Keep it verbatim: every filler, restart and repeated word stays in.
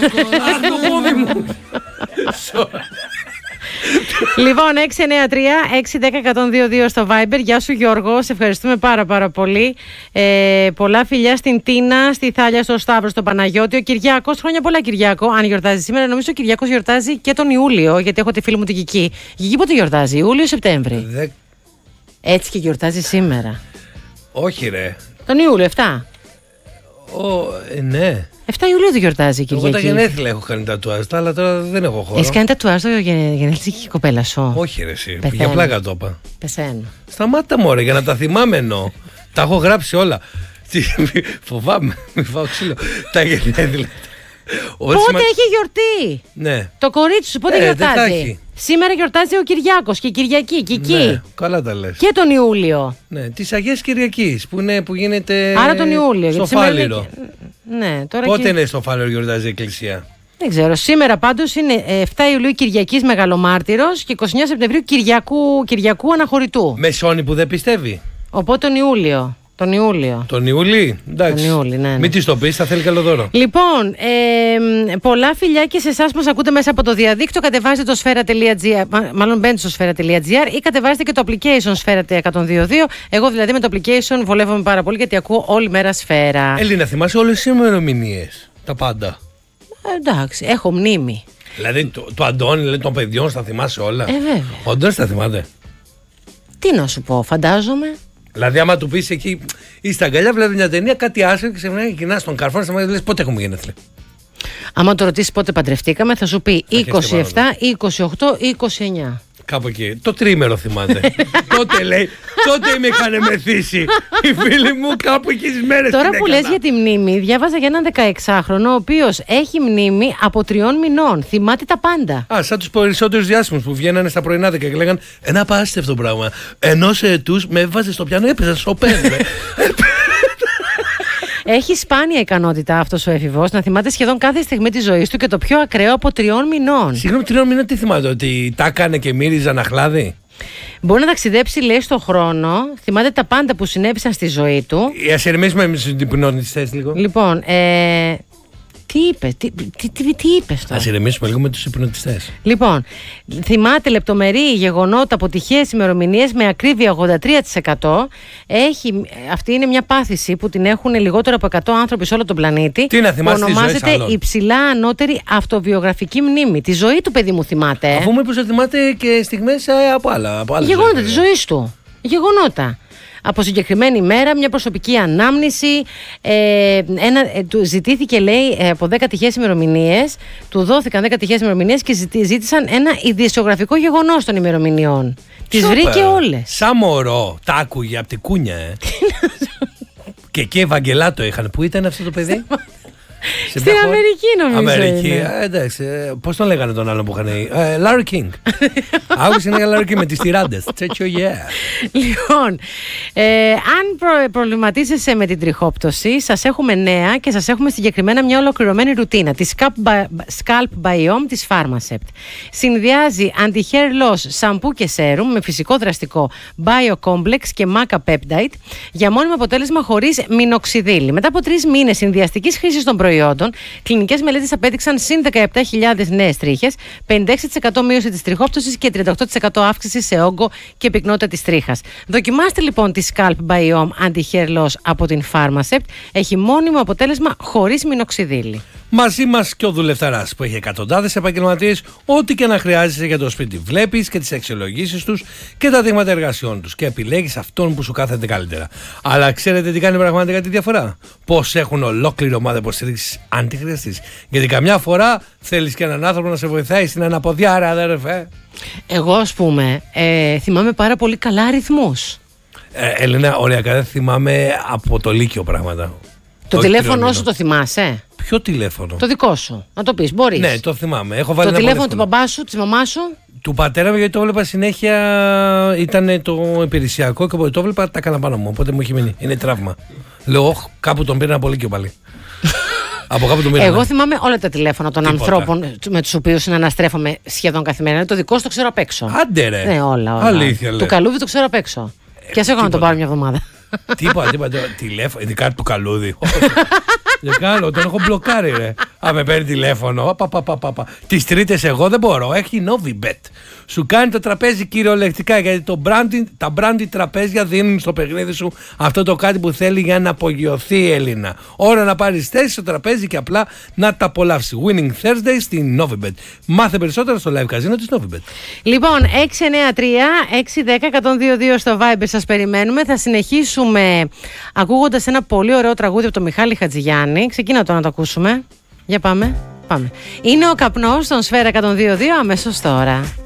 το πόδι μου. Λοιπόν, έξι εννιά τρία έξι ένα μηδέν ένα μηδέν δύο δύο στο Viber. Γεια σου Γιώργο, σε ευχαριστούμε πάρα πάρα πολύ. ε, Πολλά φιλιά στην Τίνα, στη Θάλια, στο Σταύρο, στο Παναγιώτη. Ο Κυριάκος, χρόνια πολλά Κυριάκο. Αν γιορτάζει σήμερα, νομίζω ο Κυριάκος γιορτάζει και τον Ιούλιο, γιατί έχω τη φίλη μου την Κική. Κική πότε γιορτάζει, Ιούλιο, Σεπτέμβρη? Δε... Έτσι και γιορτάζει σήμερα. Όχι ρε. Τον Ιούλιο, εφτά. Ο, ε, ναι. εφτά Ιουλίου δεν γιορτάζει η Κυριακή. Εγώ τα γενέθλια έχω κάνει τατουάζ, αλλά τώρα δεν έχω χώρο. Έχει κάνει τατουάζ το γενέθλια και η κοπέλα σου? Όχι ρε εσύ, Πεθαίνω. για πλάκα το είπα. Πεθαίνω. Σταμάτα μωρέ, για να τα θυμάμαι εννοώ. Τα έχω γράψει όλα. Τι, φοβάμαι, μη φάω ξύλο. Τα γενέθλια. Πότε σημα... έχει γιορτή? Ναι. Το κορίτσι σου πότε ε, γιορτάζει? Σήμερα γιορτάζει ο Κυριάκος και η Κυριακή και εκεί. Ναι, καλά τα λες. Και τον Ιούλιο. Ναι, της Αγίας Κυριακής που, είναι, που γίνεται. Άρα τον Ιούλιο. Στο Φάληρο. Ναι, τώρα πότε και... είναι στο Φάληρο γιορτάζει η Εκκλησία? Δεν ξέρω. Σήμερα πάντως είναι εφτά Ιουλίου Κυριακής Μεγαλομάρτυρος και είκοσι εννέα Σεπτεμβρίου Κυριακού, Κυριακού Αναχωρητού. Μεσώνη που δεν πιστεύει. Οπότε τον Ιούλιο. Τον Ιούλιο. Τον Ιούλη, εντάξει. Τον Ιούλη, ναι, ναι. Μην τη το πει, θα θέλει καλό δώρο. Λοιπόν, ε, πολλά φιλιά και σε εσάς που μας ακούτε μέσα από το διαδίκτυο. Κατεβάζετε το σφαίρα.gr, μάλλον μπαίνετε στο σφαίρα.gr ή κατεβάζετε και το application Σφαίρα εκατόν δύο δύο. Εγώ δηλαδή με το application βολεύομαι πάρα πολύ γιατί ακούω όλη μέρα Σφαίρα. Έλληνα, θυμάσαι όλες τις ημερομηνίες. Τα πάντα. Ε, εντάξει, έχω μνήμη. Δηλαδή το, το Αντώνη, δηλαδή των παιδιών, στα θυμάσαι όλα. Ε, βέβαια. Ο Αντώνης τα θυμάται. Τι να σου πω, φαντάζομαι. Δηλαδή, άμα του πει εκεί, ή στα αγκαλιά, βλέπει μια ταινία, κάτι άσχετο και ξαφνικά κοινά στον καρφώνα, και λες πότε έχουμε γενέθλια. Άμα το ρωτήσει πότε παντρευτήκαμε, θα σου πει είκοσι επτά, είκοσι οκτώ ή είκοσι εννιά. Κάπου εκεί. Το τρίμερο θυμάται. Τότε λέει, τότε με είχαν μεθύσει οι φίλοι μου κάπου εκεί στις μέρες. Τώρα που λες για τη μνήμη, διάβαζα για έναν δεκαεξάχρονο, ο οποίος έχει μνήμη από τριών μηνών. Θυμάται τα πάντα. Α, σαν τους περισσότερους διάσημους που βγαίνανε στα πρωινάδικα και λέγανε ένα απίστευτο πράγμα. Ενός ετούς με έβαζε στο πιάνο, έπαιζα στο πέντε. Έχει σπάνια ικανότητα αυτός ο έφηβος να θυμάται σχεδόν κάθε στιγμή της ζωής του και το πιο ακραίο από τριών μηνών. Συγγνώμη, τριών μηνών τι θυμάται, ότι τα έκανε και μύριζαν αχλάδι. Μπορεί να ταξιδέψει, λέει, στον χρόνο, θυμάται τα πάντα που συνέβησαν στη ζωή του. Ας ηρεμήσουμε με τους υπνοτιστές λίγο. Λοιπόν, ε, τι είπε, τι, τι, τι, τι είπες τώρα? Ας ηρεμήσουμε λίγο με τους υπνοτιστές. Λοιπόν, θυμάται λεπτομερή γεγονότα από τυχαίες ημερομηνίες με ακρίβεια ογδόντα τρία τοις εκατό. Έχει, αυτή είναι μια πάθηση που την έχουν λιγότερο από εκατό άνθρωποι σε όλο τον πλανήτη. Τι να θυμάσαι, ονομάζεται υψηλά ανώτερη αυτοβιογραφική μνήμη. Τη ζωή του παιδί μου θυμάται. Αφού μου είπες ότι θυμάται και στιγμές από άλλα. Από άλλες γεγονότα της ζωής του. Γεγονότα. Από συγκεκριμένη μέρα, μια προσωπική ανάμνηση. Ε, ένα, ε, του ζητήθηκε, λέει, ε, από δέκα τυχαίες ημερομηνίες. Του δόθηκαν δέκα τυχαίες ημερομηνίες και ζητή, ζήτησαν ένα ειδησιογραφικό γεγονός των ημερομηνιών. Τις βρήκε όλες. Σαν μωρό, τα άκουγε από την κούνια, ε. Και εκεί Ευαγγελάτο είχαν. Πού ήταν αυτό το παιδί? Στην Αμερική νομίζω. Αμερική, είναι. ε, εντάξει. Ε, πώς τον λέγανε τον άλλο που είχαν. Ε, Larry King. Άκουσε να Larry King με τις τυράντες. Τέτοιο, yeah. Λοιπόν, ε, αν προ, προβληματίζεσαι με την τριχόπτωση, σας έχουμε νέα και σας έχουμε συγκεκριμένα μια ολοκληρωμένη ρουτίνα. Τη Scalp Biome της Pharmacept. Συνδυάζει anti-hair loss, σαμπού και σέρουμ με φυσικό δραστικό Biocomplex και Maca Peptide για μόνιμο αποτέλεσμα χωρίς μινοξιδίλη. Μετά από τρεις μήνες συνδυαστικής χρήσης των προϊόντων, κλινικές μελέτες απέδειξαν συν δεκαεπτά χιλιάδες νέες τρίχες, πενήντα έξι τοις εκατό μείωση της τριχόπτωσης και τριάντα οκτώ τοις εκατό αύξηση σε όγκο και πυκνότητα της τρίχας. Δοκιμάστε λοιπόν τη Scalp Biome Anti-Hair Loss από την Pharmacept. Έχει μόνιμο αποτέλεσμα χωρίς μινοξιδίλη. Μαζί μας και ο δουλευταράς που έχει εκατοντάδες επαγγελματίες, ό,τι και να χρειάζεσαι για το σπίτι. Βλέπεις και τις αξιολογήσεις τους και τα δείγματα εργασιών τους και επιλέγεις αυτόν που σου κάθεται καλύτερα. Αλλά ξέρετε τι κάνει πραγματικά τη διαφορά? Πώς έχουν ολόκληρη ομάδα υποστήριξης αν τη χρειαστείς. Γιατί καμιά φορά θέλεις και έναν άνθρωπο να σε βοηθάει στην αναποδιάρα, αδερφέ. Εγώ, ας πούμε, ε, θυμάμαι πάρα πολύ καλά αριθμούς. Ε, Ελένα, ωριακά δεν θυμάμαι από το Λύκειο πράγματα. Το τηλέφωνο σου το θυμάσαι? Ποιο τηλέφωνο? Το δικό σου. Να το πεις, μπορείς. Ναι, το θυμάμαι. Έχω βάλει το τηλέφωνο του μπαμπά σου, της μαμάς σου. Του πατέρα μου, γιατί το έβλεπα συνέχεια. Ήταν το υπηρεσιακό και το έβλεπα, τα έκανα πάνω μου. Οπότε μου έχει μείνει. Είναι τραύμα. Λέω, όχ, κάπου τον πήραν από Λύκειο πάλι. Από κάπου τον πήραν. Εγώ θυμάμαι όλα τα τηλέφωνα των Τίποτα. ανθρώπων με τους οποίους συναναστρέφομαι σχεδόν καθημερινά. Το δικό σου το ξέρω απ' έξω. Άντε ρε. Ναι, όλα. όλα. Αλήθεια, του Καλούδι το ξέρω απ' έξω. Ε, και ας έχω να το πάρω μια εβδομάδα. Τίποτα, τίποτα. Τηλέφωνο, ειδικά του Καλούδι. Δεν κάνω, τον έχω μπλοκάρει, ρε. Α, με παίρνει τηλέφωνο. Τις τρίτες εγώ δεν μπορώ. Έχει Novibet. Σου κάνει το τραπέζι κυριολεκτικά, γιατί το branding, τα branding τραπέζια δίνουν στο παιχνίδι σου αυτό το κάτι που θέλει για να απογειωθεί η Έλληνα. Ώρα να πάρεις θέση στο τραπέζι και απλά να τα απολαύσει. Winning Thursday στην Novibet. Μάθε περισσότερα στο live casino της Novibet. Λοιπόν, έξι εννιά τρία έξι ένα μηδέν ένα μηδέν δύο δύο στο Viber, σας περιμένουμε. Θα συνεχίσουμε ακούγοντας ένα πολύ ωραίο τραγούδι από τον Μιχάλη Χατζηγιάννη. Ξεκίνα το να το ακούσουμε. Για πάμε. Πάμε. Είναι ο καπνός στον Σφαίρα εκατόν δύο κόμμα δύο αμέσως τώρα.